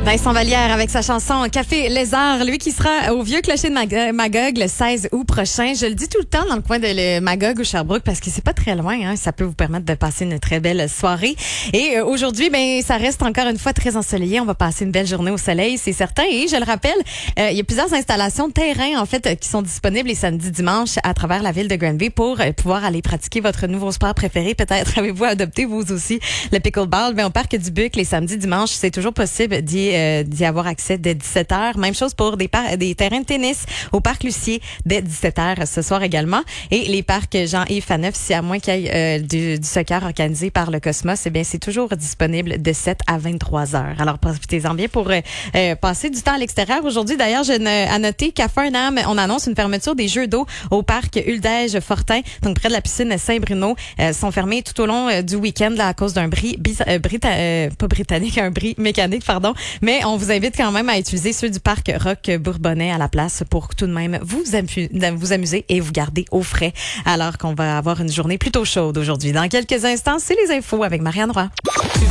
Vincent Vallière avec sa chanson Café Lézard, lui qui sera au Vieux Clocher de Magog le 16 août prochain. Je le dis tout le temps dans le coin de Magog ou Sherbrooke parce que c'est pas très loin, hein. Ça peut vous permettre de passer une très belle soirée. Et aujourd'hui, ça reste encore une fois très ensoleillé. On va passer une belle journée au soleil, c'est certain. Et je le rappelle, il y a plusieurs installations de terrain en fait qui sont disponibles les samedis, dimanches à travers la ville de Granby pour pouvoir aller pratiquer votre nouveau sport préféré. Peut-être avez-vous adopté vous aussi le pickleball. Mais au parc du Buc les samedis, dimanches, c'est toujours possible d'y avoir accès dès 17h. Même chose pour des terrains de tennis au parc Lucier dès 17h ce soir également. Et les parcs Jean-Yves Faneuf, si à moins qu'il y ait du soccer organisé par le Cosmos, c'est toujours disponible de 7 à 23h. Alors profitez-en bien pour passer du temps à l'extérieur. Aujourd'hui, d'ailleurs, à noter qu'à Farnham, on annonce une fermeture des jeux d'eau au parc Uldège-Fortin, donc près de la piscine Saint-Bruno, sont fermés tout au long du week-end là, à cause d'un bris un bris mécanique, pardon. Mais on vous invite quand même à utiliser ceux du parc Roch-Bourbonnais à la place pour tout de même vous amuser et vous garder au frais alors qu'on va avoir une journée plutôt chaude aujourd'hui. Dans quelques instants, c'est les infos avec Marianne Roy.